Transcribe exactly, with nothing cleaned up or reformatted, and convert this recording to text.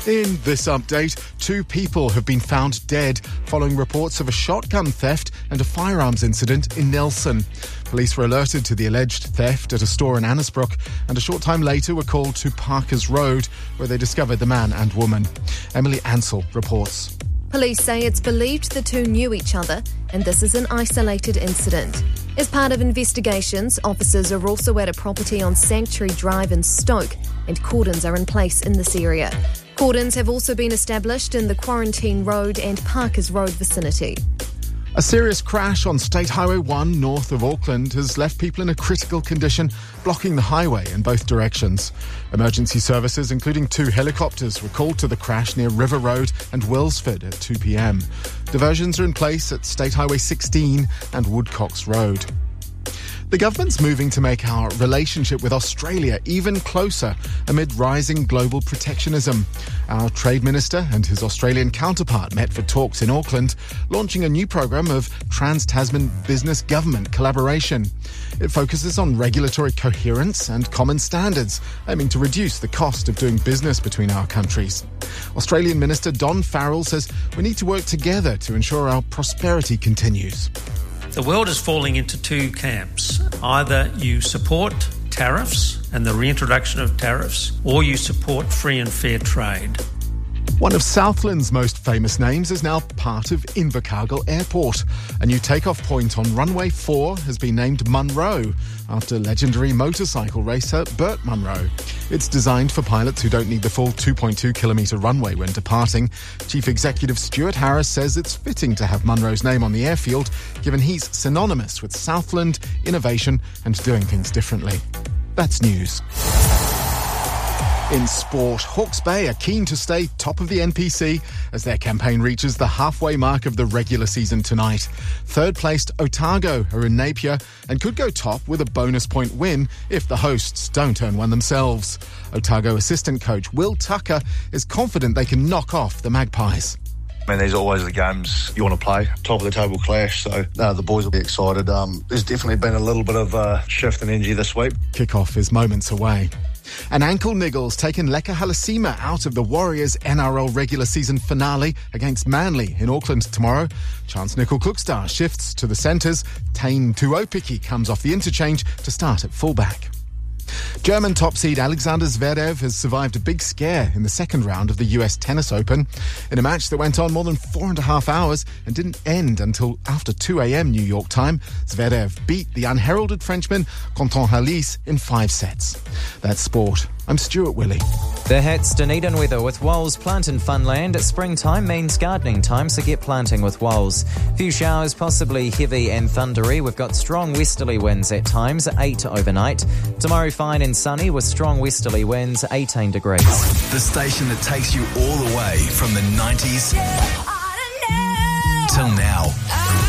In this update, two people have been found dead following reports of a shotgun theft and a firearms incident in Nelson. Police were alerted to the alleged theft at a store in Annesbrook and a short time later were called to Parkers Road, where they discovered the man and woman. Emily Ansell reports. Police say it's believed the two knew each other and this is an isolated incident. As part of investigations, officers are also at a property on Sanctuary Drive in Stoke and cordons are in place in this area. Cordons have also been established in the Quarantine Road and Parkers Road vicinity. A serious crash on State Highway one north of Auckland has left people in a critical condition, blocking the highway in both directions. Emergency services, including two helicopters, were called to the crash near River Road and Wellsford at two p.m. Diversions are in place at State Highway sixteen and Woodcocks Road. The government's moving to make our relationship with Australia even closer amid rising global protectionism. Our Trade Minister and his Australian counterpart met for talks in Auckland, launching a new program of Trans-Tasman Business Government collaboration. It focuses on regulatory coherence and common standards, aiming to reduce the cost of doing business between our countries. Australian Minister Don Farrell says we need to work together to ensure our prosperity continues. The world is falling into two camps. Either you support tariffs and the reintroduction of tariffs, or you support free and fair trade. One of Southland's most famous names is now part of Invercargill Airport. A new takeoff point on runway four has been named Munro, after legendary motorcycle racer Burt Munro. It's designed for pilots who don't need the full two point two kilometre runway when departing. Chief Executive Stuart Harris says it's fitting to have Munro's name on the airfield, given he's synonymous with Southland, innovation and doing things differently. That's news. In sport, Hawke's Bay are keen to stay top of the N P C as their campaign reaches the halfway mark of the regular season tonight. Third-placed Otago are in Napier and could go top with a bonus point win if the hosts don't earn one themselves. Otago assistant coach Will Tucker is confident they can knock off the Magpies. I mean, these are always the games you want to play, top of the table clash, so uh, the boys will be excited. Um, there's definitely been a little bit of uh, shift in energy this week. Kick-off is moments away. An ankle niggle's taken Leka Halasima out of the Warriors N R L regular season finale against Manly in Auckland tomorrow. Chance Nicol-Cookstar shifts to the centres. Tain Tuopiki comes off the interchange to start at fullback. German top seed Alexander Zverev has survived a big scare in the second round of the U S Tennis Open. In a match that went on more than four and a half hours and didn't end until after two a.m. New York time, Zverev beat the unheralded Frenchman Quentin Halys in five sets. That's sport. I'm Stuart Willey. The Hits Dunedin weather with Wols Plant and Funland. Springtime means gardening time, so get planting with Wols. Few showers, possibly heavy and thundery. We've got strong westerly winds at times, eight overnight. Tomorrow fine and sunny with strong westerly winds, eighteen degrees. The station that takes you all the way from the nineties till now.